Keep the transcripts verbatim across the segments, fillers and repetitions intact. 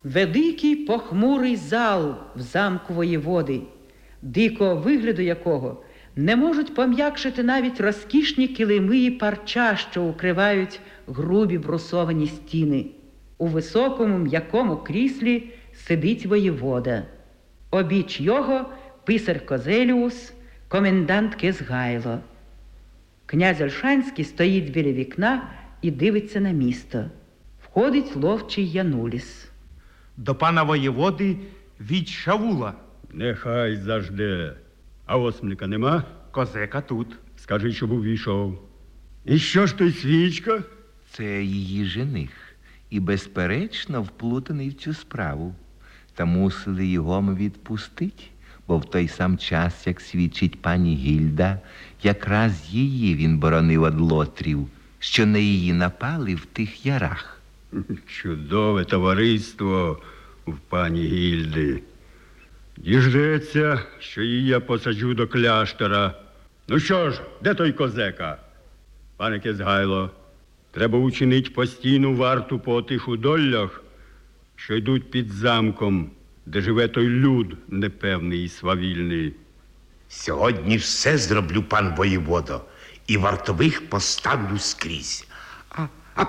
Великий похмурий зал в замку воєводи, дикого вигляду якого не можуть пом'якшити навіть розкішні килими і парча, що укривають грубі брусовані стіни. У високому м'якому кріслі сидить воєвода. Обіч його писар Козеліус, комендант Кизгайло. Князь Ольшанський стоїть біля вікна і дивиться на місто. Входить ловчий Януліс. До пана воєводи від Шавула. Нехай зажде. А осмника нема? Козека тут. Скажи, щоб увійшов. І що ж той свічка? Це її жених. І, безперечно, вплутаний в цю справу. Та мусили його ми відпустити, бо в той сам час, як свідчить пані Гільда, якраз її він боронив од лотрів, що на її напали в тих ярах. Чудове товариство в пані Гільди. Діждеться, що її я посаджу до кляштора. Ну що ж, де той козека? Пане Кизгайло, треба учинити постійну варту по тих удоллях, що йдуть під замком, де живе той люд непевний і свавільний. Сьогодні все зроблю, пан воєводо, і вартових поставлю скрізь. А, а,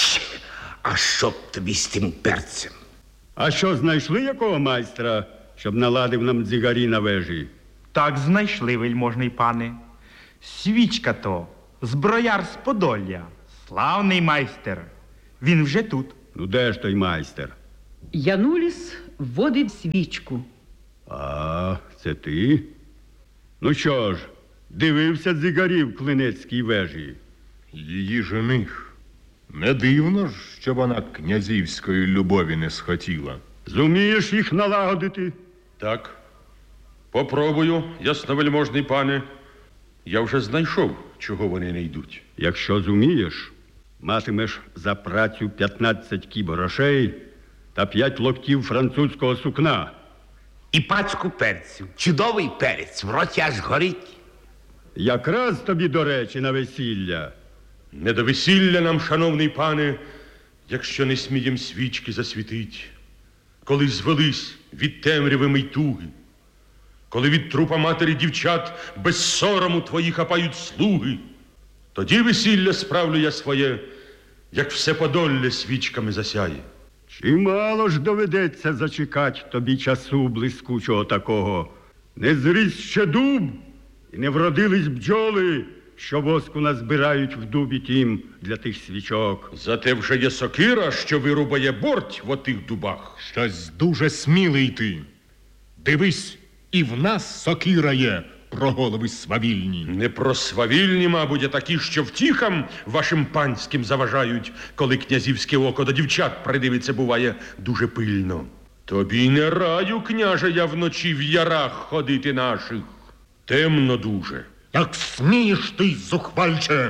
а що б тобі з тим перцем? А що, знайшли якого майстра, щоб наладив нам дзигарі на вежі? Так знайшли, вельможний пане. Свічка то, зброяр з Подолля, славний майстер. Він вже тут. Ну де ж той майстер? Януліс вводить свічку. А, це ти? Ну що ж, дивився дзигарів в Клинецькій вежі? Її жених. Не дивно ж, що вона князівської любові не схотіла. Зумієш їх налагодити? Так. Попробую, ясновельможний пане. Я вже знайшов, чого вони не йдуть. Якщо зумієш, матимеш за працю п'ятнадцять кіб грошей та п'ять локтів французького сукна. І пачку перцю. Чудовий перець, в роті аж горить. Якраз тобі, до речі, на весілля. Не до весілля нам, шановний пане, якщо не смієм свічки засвітить. Коли звелись від темряви ми й туги, коли від трупа матері дівчат без сорому твої хапають слуги, тоді весілля справлю я своє, як все Подолля свічками засяє. Чимало ж доведеться зачекать тобі часу блискучого такого. Не зріс ще дуб, і не вродились бджоли, що воску назбирають в дубі тім для тих свічок. Зате вже є сокира, що вирубає борть в отих дубах. Щось дуже смілий ти. Дивись, і в нас сокира є, про голови свавільні. Не про свавільні, мабуть, а такі, що втіхам вашим панським заважають, коли князівське око до дівчат придивиться, буває, дуже пильно. Тобі не раю, княже, я вночі в ярах ходити наших. Темно дуже. Як смієш ти, зухвальче?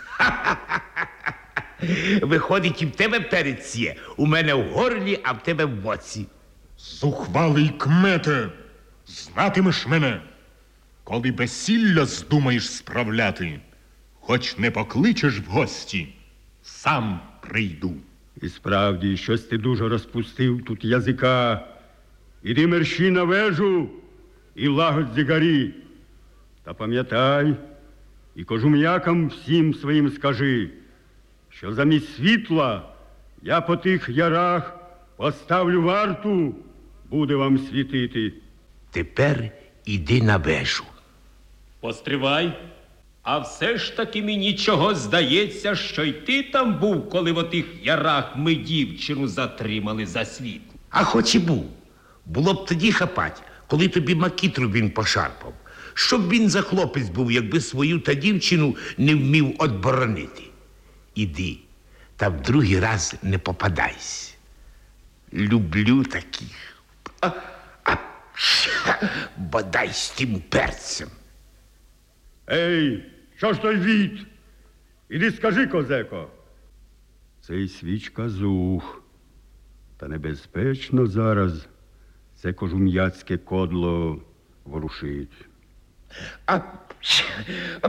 Виходить, і в тебе перець є. У мене в горлі, а в тебе в боці. Зухвалий кмете, знатимеш мене. Коли весілля здумаєш справляти, хоч не покличеш в гості, сам прийду. І справді, щось ти дуже розпустив тут язика. Іди мерщій на вежу і лагодь дзигарі. Та пам'ятай, і кожум'якам всім своїм скажи, що замість світла я по тих ярах поставлю варту, буде вам світити. Тепер іди на вежу. Постривай. А все ж таки мені чого здається, що й ти там був, коли в отих ярах ми дівчину затримали за світ. А хоч і був. Було б тоді хапать, коли тобі макітру він пошарпав. Щоб він за хлопець був, якби свою та дівчину не вмів отборонити. Іди, та в другий раз не попадайся. Люблю таких. А, а, бодай з тим перцем. Ей, що ж той від? Іди скажи, козеко. Цей свічка зух. Та небезпечно зараз це кожум'яцьке кодло ворушить. А, а,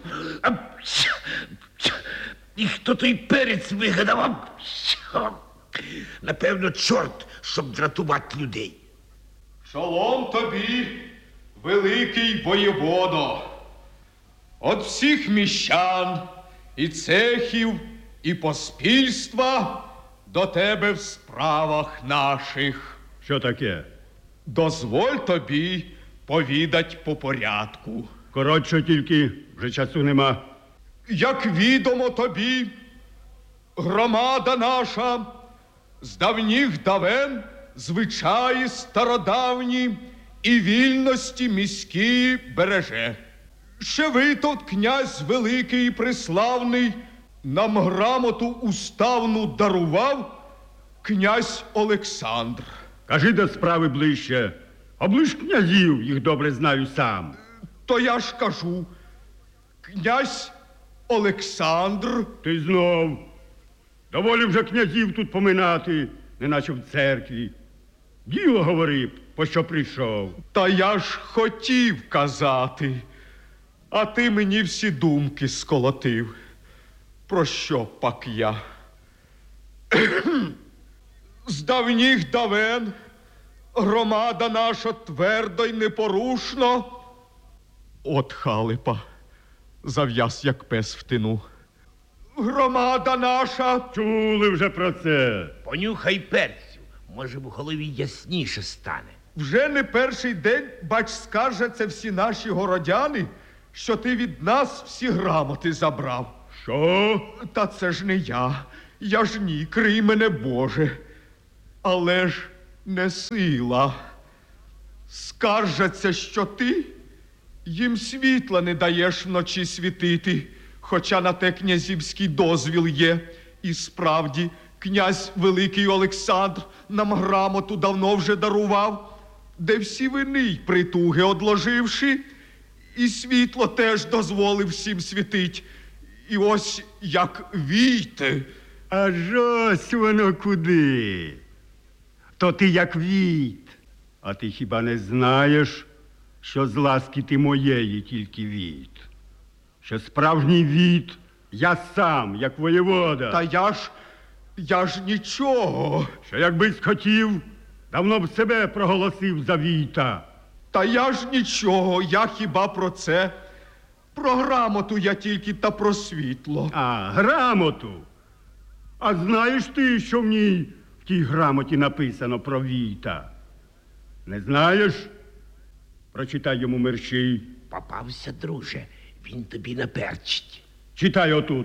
а, і хто той перець вигадав? Напевно, чорт, щоб дратувати людей. Шалом тобі, великий воєводо, от всіх міщан, і цехів, і поспільства до тебе в справах наших. Що таке? Дозволь тобі повідать по порядку. Коротше тільки, вже часу нема. Як відомо тобі, громада наша з давніх давен звичаї стародавні і вільності міські береже. Ще витот князь великий і преславний нам грамоту уставну дарував князь Олександр. Кажи до справи ближче. Оближ князів, їх добре знаю сам. То я ж кажу, князь Олександр. Ти знов. Доволі вже князів тут поминати, неначе в церкві. Діло говори, по що прийшов. Та я ж хотів казати, а ти мені всі думки сколотив. Про що пак я? З давніх давен громада наша твердо й непорушно. От халипа, зав'яз, як пес в тину. Громада наша. Чули вже про це. Понюхай перцю, може в голові ясніше стане. Вже не перший день, бач, скаржаться всі наші городяни, що ти від нас всі грамоти забрав. Що? Та це ж не я. Я ж ні, крий мене, Боже. Але ж не сила. Скаржаться, що ти їм світла не даєш вночі світити, хоча на те князівський дозвіл є. І справді, князь великий Олександр нам грамоту давно вже дарував, де всі вини й притуги одложивши, і світло теж дозволив всім світить. І ось як війте. Аж ось воно куди. То ти як віт. А ти хіба не знаєш, що з ласки ти моєї тільки віт? Що справжній віт я сам, як воєвода. Та я ж, я ж нічого. Що якби схотів, давно б себе проголосив за віта. Та я ж нічого, я хіба про це. Про грамоту я тільки та про світло. А, грамоту. А знаєш ти, що в ній, в тій грамоті написано про віта? Не знаєш? Прочитай йому мерщій. Попався, друже, він тобі наперчить. Читай отут.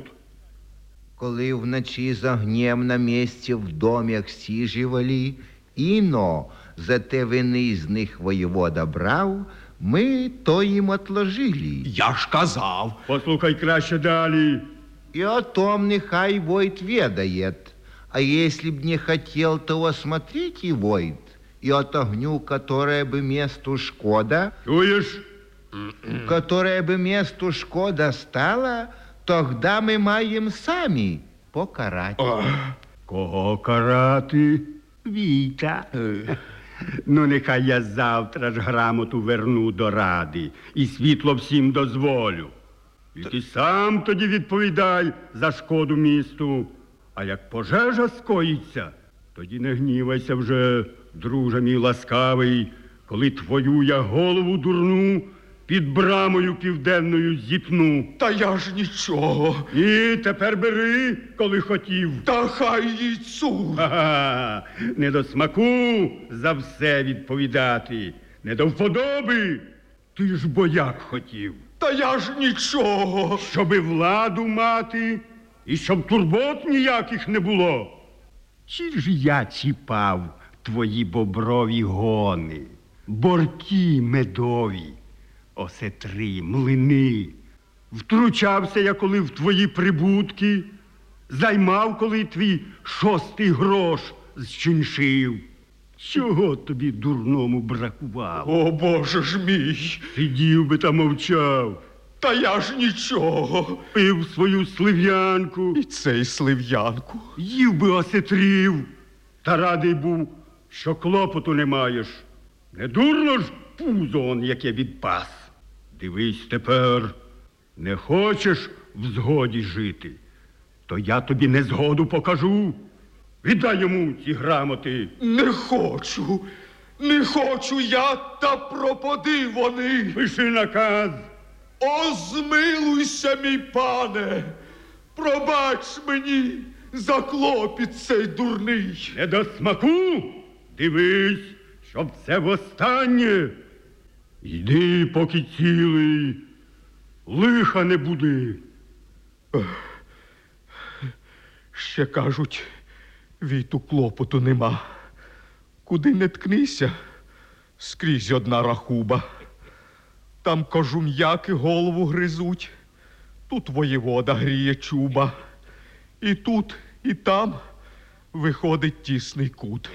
Коли вночі з огнем на місці в домі сіжівали, іно за те вини з них воєвода брав, ми то їм отложили. Я ж казав. Послухай краще далі. И о том нехай войт ведает. А если б не хотел того смотреть и войт, и от огню, которое бы месту шкода, Чуєш? которое бы месту шкода стала, тогда мы маем сами покарать. Кого карати? Віта. Ну, нехай я завтра ж грамоту верну до ради і світло всім дозволю. І ти сам тоді відповідай за шкоду місту. А як пожежа скоїться, тоді не гнівайся вже, друже мій ласкавий, коли твою я голову дурну під брамою південною зіпну. Та я ж нічого. І тепер бери, коли хотів. Та хай їй цур. Ага, не до смаку за все відповідати, не до вподоби. Ти ж бояк хотів. Та я ж нічого. Щоби владу мати і щоб турбот ніяких не було. Чи ж я чіпав твої боброві гони, борки медові, осетри, млини? Втручався я, коли в твої прибутки, займав, коли твій шостий грош зчиншив. Чого тобі дурному бракувало? О, Боже ж мій. Сидів би та мовчав, Та я ж нічого. пив свою слив'янку, І цей слив'янку. їв би осетрів, та радий був, що клопоту не маєш. Не дурно ж пузо он, яке відпас. Дивись тепер, не хочеш в згоді жити, то я тобі незгоду покажу. Віддай йому ці грамоти. Не хочу, не хочу я, та пропади вони. Пиши наказ. О, змилуйся, мій пане, пробач мені за клопіт цей дурний. Не до смаку? Дивись, щоб це востаннє. Йди, поки цілий, лиха не буди. Ще кажуть, віту клопоту нема. Куди не ткнися, скрізь одна рахуба. Там кожум'яки голову гризуть, тут воєвода гріє чуба. І тут, і там виходить тісний кут.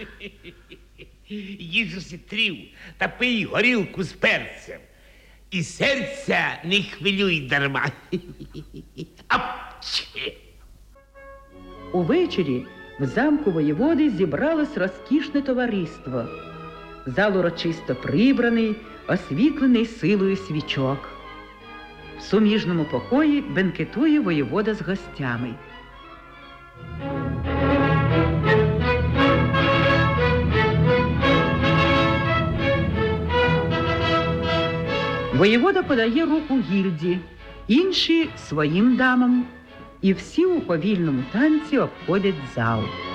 Їж сітрів та пий горілку з перцем. І серця не хвилюй дарма. Апчхи! Увечері в замку воєводи зібралось розкішне товариство. Зал урочисто прибраний, освітлений силою свічок. В суміжному покої бенкетує воєвода з гостями. Воєвода подає руку гільді, інші – своїм дамам, і всі у повільному танці обходять зал.